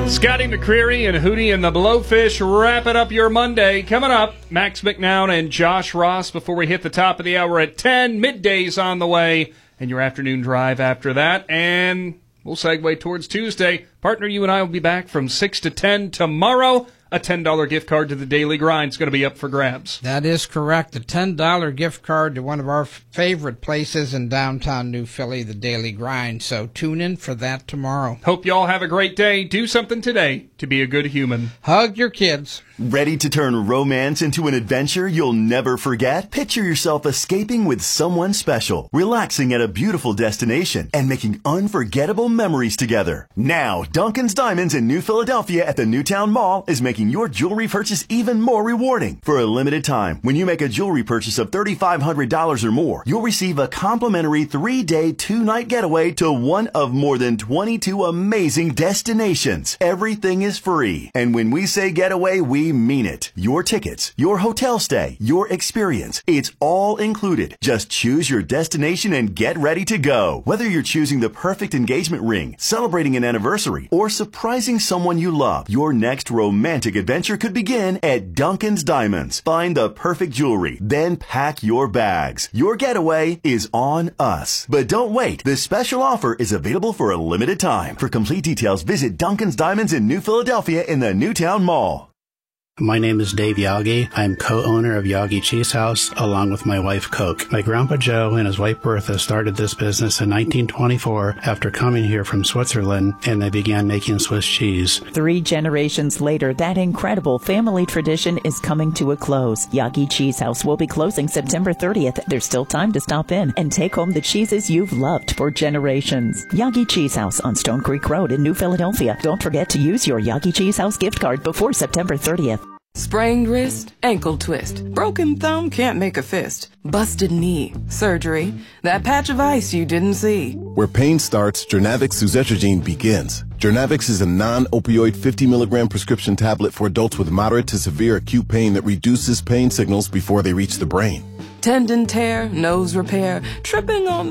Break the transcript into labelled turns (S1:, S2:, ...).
S1: Scotty McCreery and Hootie and the Blowfish wrapping up your Monday. Coming up, Max McNown and Josh Ross before we hit the top of the hour at 10. Midday's on the way, and your afternoon drive after that. And we'll segue towards Tuesday. Partner, you and I will be back from 6 to 10 tomorrow. A $10 gift card to the Daily Grind is going to be up for grabs.
S2: That is correct. A $10 gift card to one of our favorite places in downtown New Philly, the Daily Grind. So tune in for that tomorrow.
S1: Hope you all have a great day. Do something today to be a good human.
S2: Hug your kids.
S3: Ready to turn romance into an adventure you'll never forget? Picture yourself escaping with someone special, relaxing at a beautiful destination, and making unforgettable memories together. Now, Duncan's Diamonds in New Philadelphia at the Newtown Mall is making your jewelry purchase even more rewarding. For a limited time, when you make a jewelry purchase of $3,500 or more, you'll receive a complimentary 3-day, 2-night getaway to one of more than 22 amazing destinations. Everything is free. And when we say getaway, we mean it. Your tickets, your hotel stay, your experience, it's all included. Just choose your destination and get ready to go. Whether you're choosing the perfect engagement ring, celebrating an anniversary, or surprising someone you love, your next romantic adventure could begin at Duncan's Diamonds. Find the perfect jewelry, then pack your bags. Your getaway is on us. But don't wait. This special offer is available for a limited time. For complete details, visit Duncan's Diamonds in New Philadelphia in the Newtown Mall.
S4: My name is Dave Yagi. I'm co-owner of Yagi Cheese House, along with my wife, Coke. My grandpa Joe and his wife Bertha started this business in 1924 after coming here from Switzerland, and they began making Swiss cheese.
S5: 3 generations later, that incredible family tradition is coming to a close. Yagi Cheese House will be closing September 30th. There's still time to stop in and take home the cheeses you've loved for generations. Yagi Cheese House on Stone Creek Road in New Philadelphia. Don't forget to use your Yagi Cheese House gift card before September 30th.
S6: Sprained wrist, ankle twist, broken thumb, can't make a fist, busted knee, surgery, that patch of ice you didn't see.
S7: Where pain starts, Jernavix suzetrigine begins. Jernavix is a non-opioid 50 milligram prescription tablet for adults with moderate to severe acute pain that reduces pain signals before they reach the brain.
S6: Tendon tear, nose repair, tripping on